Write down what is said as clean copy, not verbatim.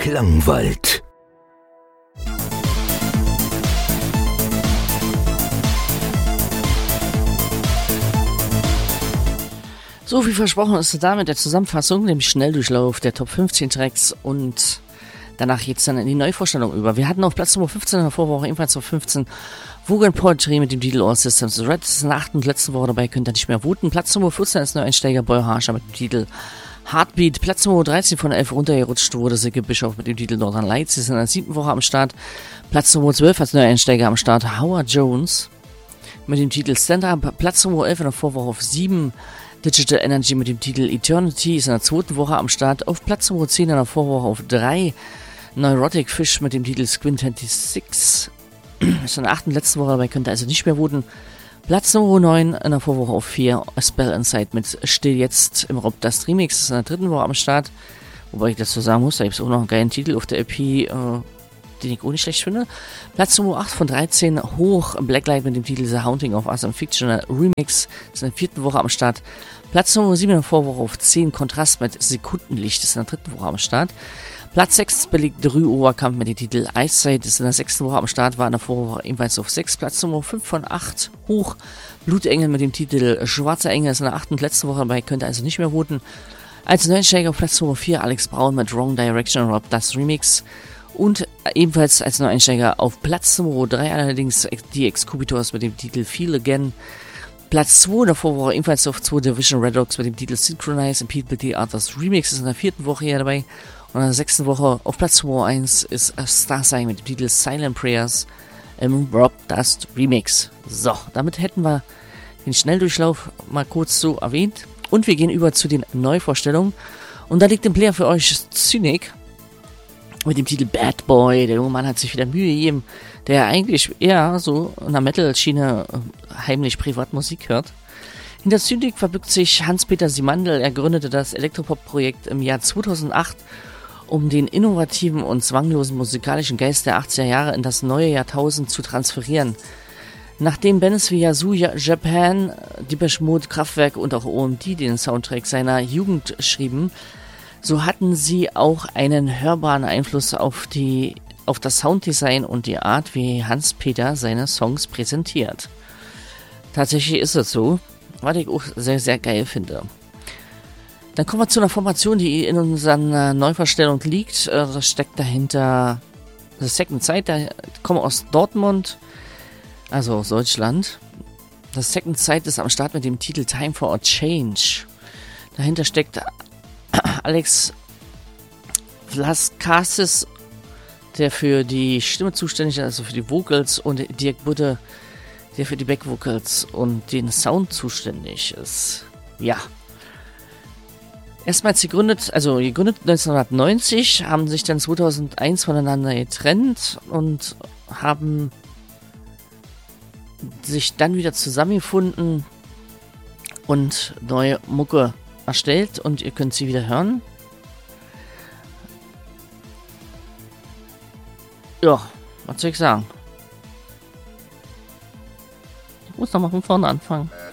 Klangwald. So wie versprochen ist es damit der Zusammenfassung, dem Schnelldurchlauf der Top 15 Tracks und danach geht's dann in die Neuvorstellung über. Wir hatten auf Platz Nummer 15 in der Vorwoche ebenfalls auf 15 Vogue & Poetry mit dem Titel All Systems Red. Das ist in der 8. und letzten Woche dabei, könnt ihr nicht mehr voten. Platz Nummer 14 ist Neueinsteiger Boy Harsher mit dem Titel Heartbeat. Platz Nummer 13 von 11 runtergerutscht wurde Silke Bischof mit dem Titel Northern Lights. Sie sind in der 7. Woche am Start. Platz Nummer 12 als Neueinsteiger am Start Howard Jones mit dem Titel Stand Up. Platz Nummer 11 in der Vorwoche auf 7 Digital Energy mit dem Titel Eternity ist in der 2. Woche am Start. Auf Platz Nummer 10 in der Vorwoche auf 3 Neurotic Fish mit dem Titel Squint 26 ist in der 8. und letzten Woche dabei, könnt ihr also nicht mehr voten. Platz Nummer 9 in der Vorwoche auf 4 A Spell Inside mit Still Jetzt im Rob Dust Remix ist in der 3. Woche am Start. Wobei ich dazu sagen muss, da gibt es auch noch einen geilen Titel auf der EP, den ich auch nicht schlecht finde. Platz Nummer 8 von 13 hoch Blacklight mit dem Titel The Haunting of Us, ein Fictional Remix ist in der 4. Woche am Start. Platz Nummer 7 in der Vorwoche auf 10 Kontrast mit Sekundenlicht ist in der 3. Woche am Start. Platz 6 belegt Drü Oberkampf mit dem Titel Eyesight ist in der 6. Woche am Start, war in der Vorwoche ebenfalls auf 6. Platz Nummer 5 von 8 hoch Blutengel mit dem Titel Schwarzer Engel ist in der 8. und letzten Woche dabei, könnt ihr also nicht mehr voten. Als Neueinsteiger auf Platz Nummer 4 Alex Braun mit Wrong Direction Rob Das Remix und ebenfalls als Neueinsteiger auf Platz Nummer 3 allerdings die Excubitors mit dem Titel Feel Again. Platz 2 in der Vorwoche ebenfalls auf 2 Division Red Dogs mit dem Titel Synchronize and People The Arthurs Remix ist in der 4. Woche hier dabei. Und in der 6. Woche auf Platz Nummer 1 ist Starsign mit dem Titel Silent Prayers im Rob Dust Remix. So, damit hätten wir den Schnelldurchlauf mal kurz so erwähnt. Und wir gehen über zu den Neuvorstellungen. Und da liegt im Player für euch Cynic mit dem Titel Bad Boy. Der junge Mann hat sich wieder Mühe gegeben, der eigentlich eher so in der Metal-Schiene heimlich Privatmusik hört. Hinter Cynic verbirgt sich Hans-Peter Simandl. Er gründete das Elektropop-Projekt im Jahr 2008, um den innovativen und zwanglosen musikalischen Geist der 80er Jahre in das neue Jahrtausend zu transferieren. Nachdem Bands wie Yazoo Japan, Depeche Mode, Kraftwerk und auch OMD den Soundtrack seiner Jugend schrieben, so hatten sie auch einen hörbaren Einfluss auf das Sounddesign und die Art, wie Hans-Peter seine Songs präsentiert. Tatsächlich ist es so, was ich auch sehr, sehr geil finde. Dann kommen wir zu einer Formation, die in unserer Neuvorstellung liegt. Das steckt dahinter The Second Sight, der kommt aus Dortmund, also aus Deutschland. The Second Sight ist am Start mit dem Titel Time for a Change. Dahinter steckt Alex Vlaskasis, der für die Stimme zuständig ist, also für die Vocals, und Dirk Budde, der für die Backvocals und den Sound zuständig ist. Ja. Erstmals gegründet 1990, haben sich dann 2001 voneinander getrennt und haben sich dann wieder zusammengefunden und neue Mucke erstellt und ihr könnt sie wieder hören. Ja, was soll ich sagen? Ich muss nochmal von vorne anfangen.